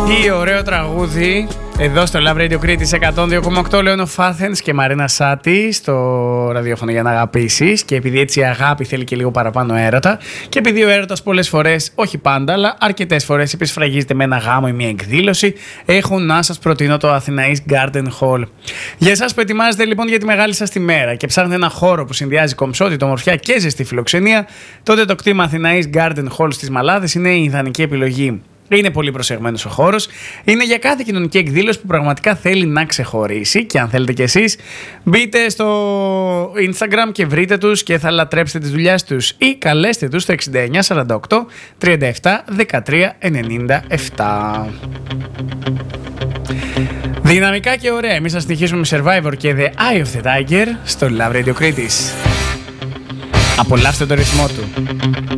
Τι ωραίο τραγούδι. Εδώ στο Love Radio Crete 102,8 Λέωνο Φάθενς και Μαρίνα Σάτι στο ραδιόφωνο για να αγαπήσεις. Και επειδή έτσι η αγάπη θέλει και λίγο παραπάνω έρωτα, και επειδή ο έρωτας πολλές φορές, όχι πάντα, αλλά αρκετές φορές επισφραγίζεται με ένα γάμο ή μια εκδήλωση, έχω να σας προτείνω το Αθηναής Garden Hall. Για εσάς που ετοιμάζετε λοιπόν για τη μεγάλη σας τη μέρα και ψάχνετε ένα χώρο που συνδυάζει κομψότητα, ομορφιά και ζεστή φιλοξενία, τότε το κτήμα Αθηναής Garden Hall στις Μαλάδες είναι η ιδανική επιλογή. Είναι πολύ προσεγμένος ο χώρος, είναι για κάθε κοινωνική εκδήλωση που πραγματικά θέλει να ξεχωρίσει και αν θέλετε κι εσείς μπείτε στο Instagram και βρείτε τους και θα λατρέψετε τις δουλειές τους ή καλέστε τους στο 69 48 37 13 97. Δυναμικά και ωραία, εμείς θα συνεχίσουμε με Survivor και The Eye of the Tiger στο Love Radio Crete. Απολαύστε το ρυθμό του.